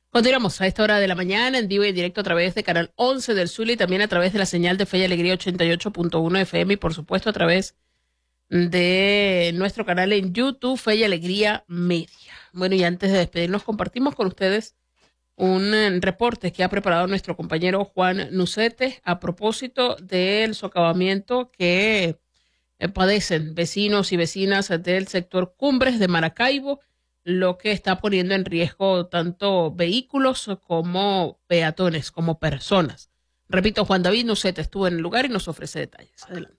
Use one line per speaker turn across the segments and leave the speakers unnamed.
Continuamos a esta hora de la mañana en vivo y en directo a través de Canal 11 del Zulia y también a través de la señal de Fe y Alegría 88.1 FM y por supuesto a través de nuestro canal en YouTube Fe y Alegría Media. Bueno, y antes de despedirnos compartimos con ustedes un reporte que ha preparado nuestro compañero Juan Nucete a propósito del socavamiento que padecen vecinos y vecinas del sector Cumbres de Maracaibo, lo que está poniendo en riesgo tanto vehículos como peatones, como personas. Repito, Juan David Nucete estuvo en el lugar y nos ofrece detalles. Adelante.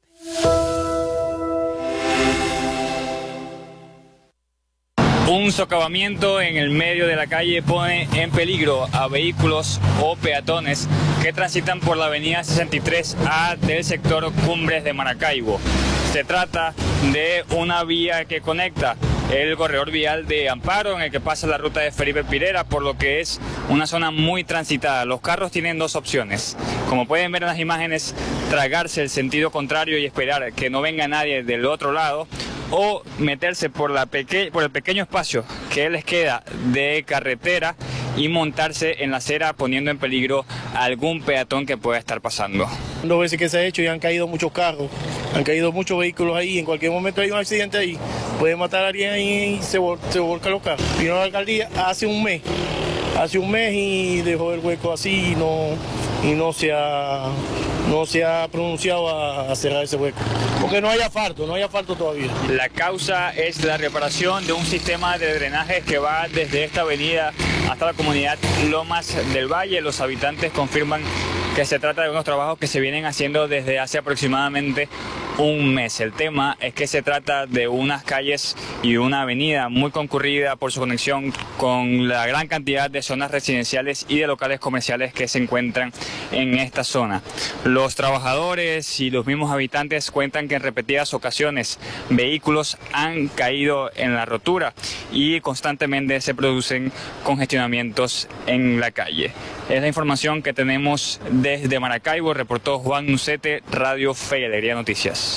Un socavamiento en el medio de la calle pone en peligro a vehículos o peatones que transitan por la avenida 63A del sector Cumbres de Maracaibo. Se trata de una vía que conecta el corredor vial de Amparo, en el que pasa la ruta de Felipe Pirera, por lo que es una zona muy transitada. Los carros tienen dos opciones. Como pueden ver en las imágenes, tragarse el sentido contrario y esperar que no venga nadie del otro lado, o meterse por el pequeño espacio que les queda de carretera y montarse en la acera, poniendo en peligro a algún peatón que pueda estar pasando.
2 veces que se ha hecho y han caído muchos carros, han caído muchos vehículos ahí. En cualquier momento hay un accidente ahí, puede matar a alguien ahí y se volca los carros. Vino la alcaldía hace un mes y dejó el hueco así y no se ha pronunciado a cerrar ese hueco, porque no hay asfalto todavía.
La causa es la reparación de un sistema de drenaje que va desde esta avenida hasta la comunidad Lomas del Valle. Los habitantes confirman que se trata de unos trabajos que se vienen haciendo desde hace aproximadamente un mes. El tema es que se trata de unas calles y una avenida muy concurrida por su conexión con la gran cantidad de zonas residenciales y de locales comerciales que se encuentran en esta zona. Los trabajadores y los mismos habitantes cuentan que en repetidas ocasiones vehículos han caído en la rotura y constantemente se producen congestionamientos en la calle. Es la información que tenemos desde Maracaibo, reportó Juan Nucete, Radio Fe y Alegría Noticias.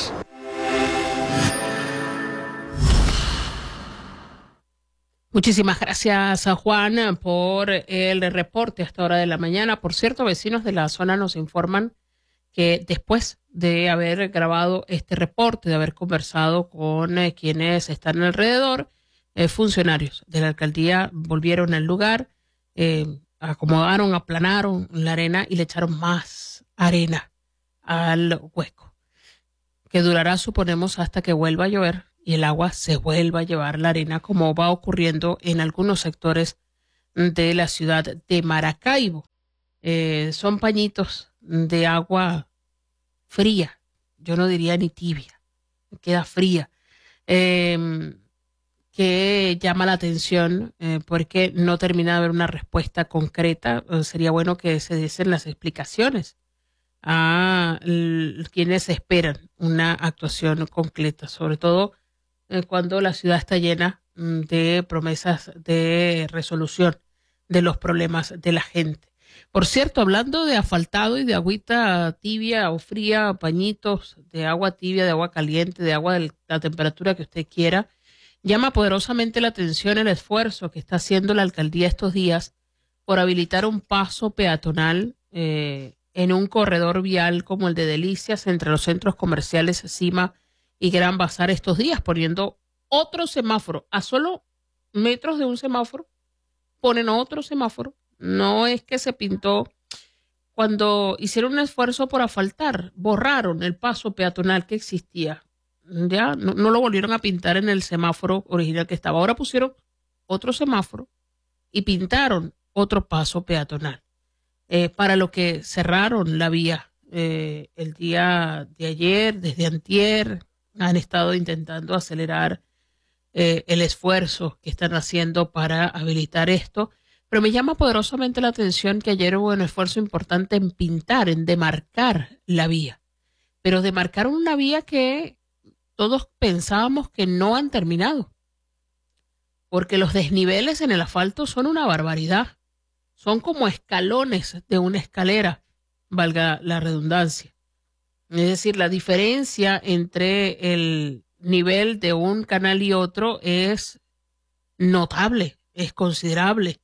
Muchísimas gracias a Juan por el reporte a esta hora de la mañana. Por cierto, vecinos de la zona nos informan que después de haber grabado este reporte, de haber conversado con quienes están alrededor, funcionarios de la alcaldía volvieron al lugar, acomodaron, aplanaron la arena y le echaron más arena al hueco, que durará, suponemos, hasta que vuelva a llover y el agua se vuelva a llevar la arena, como va ocurriendo en algunos sectores de la ciudad de Maracaibo. Son pañitos de agua fría, yo no diría ni tibia, queda fría, que llama la atención porque no termina de haber una respuesta concreta. Sería bueno que se diesen las explicaciones a quienes esperan una actuación concreta, sobre todo cuando la ciudad está llena de promesas de resolución de los problemas de la gente. Por cierto, hablando de asfaltado y de agüita tibia o fría, pañitos de agua tibia, de agua caliente, de agua de la temperatura que usted quiera, llama poderosamente la atención el esfuerzo que está haciendo la alcaldía estos días por habilitar un paso peatonal en un corredor vial como el de Delicias entre los centros comerciales Cima y Gran Bazar estos días, poniendo otro semáforo. A solo metros de un semáforo ponen otro semáforo. No es que se pintó. Cuando hicieron un esfuerzo por asfaltar, borraron el paso peatonal que existía. Ya no lo volvieron a pintar en el semáforo original que estaba. Ahora pusieron otro semáforo y pintaron otro paso peatonal. Para lo que cerraron la vía el día de ayer, desde antier, han estado intentando acelerar el esfuerzo que están haciendo para habilitar esto. Pero me llama poderosamente la atención que ayer hubo un esfuerzo importante en pintar, en demarcar la vía. Pero demarcaron una vía que todos pensábamos que no han terminado, porque los desniveles en el asfalto son una barbaridad. Son como escalones de una escalera, valga la redundancia. Es decir, la diferencia entre el nivel de un canal y otro es notable, es considerable.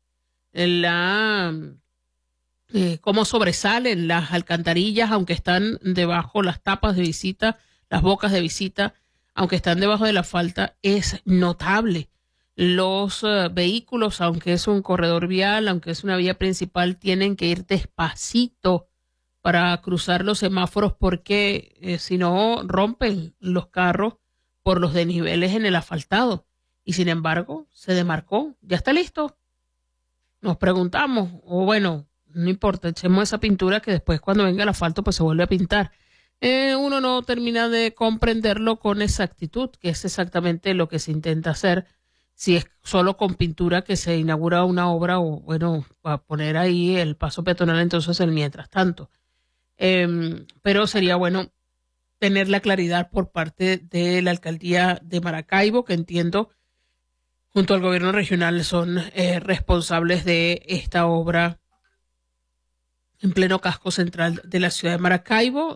cómo sobresalen las alcantarillas, aunque están debajo las tapas de visita, las bocas de visita, aunque están debajo de la asfalto, es notable. Los vehículos, aunque es un corredor vial, aunque es una vía principal, tienen que ir despacito para cruzar los semáforos porque si no rompen los carros por los desniveles en el asfaltado. Y sin embargo, se demarcó. ¿Ya está listo? Nos preguntamos, o bueno, no importa, echemos esa pintura que después cuando venga el asfalto pues se vuelve a pintar. Uno no termina de comprenderlo con exactitud, que es exactamente lo que se intenta hacer. Si es solo con pintura que se inaugura una obra o, bueno, para poner ahí el paso peatonal, entonces el mientras tanto. Pero sería bueno tener la claridad por parte de la alcaldía de Maracaibo, que entiendo junto al gobierno regional son responsables de esta obra en pleno casco central de la ciudad de Maracaibo,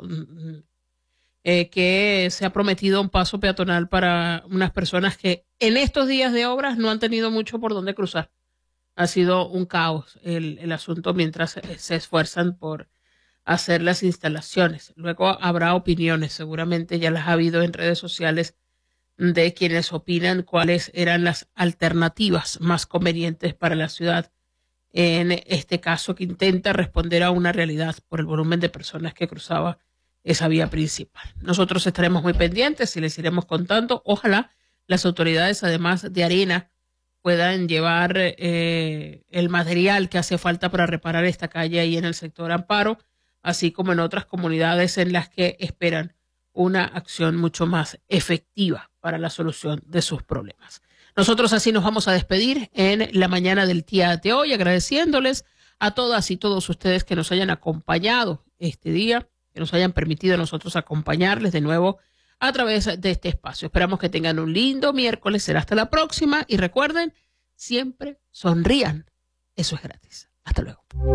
que se ha prometido un paso peatonal para unas personas que en estos días de obras no han tenido mucho por dónde cruzar. Ha sido un caos el asunto mientras se esfuerzan por hacer las instalaciones. Luego habrá opiniones, seguramente ya las ha habido en redes sociales de quienes opinan cuáles eran las alternativas más convenientes para la ciudad en este caso que intenta responder a una realidad por el volumen de personas que cruzaba esa vía principal. Nosotros estaremos muy pendientes y les iremos contando. Ojalá las autoridades, además de arena, puedan llevar el material que hace falta para reparar esta calle ahí en el sector Amparo, así como en otras comunidades en las que esperan una acción mucho más efectiva para la solución de sus problemas. Nosotros así nos vamos a despedir en la mañana del día de hoy, agradeciéndoles a todas y todos ustedes que nos hayan acompañado este día, que nos hayan permitido a nosotros acompañarles de nuevo a través de este espacio. Esperamos que tengan un lindo miércoles, será hasta la próxima y recuerden, siempre sonrían, eso es gratis. Hasta luego.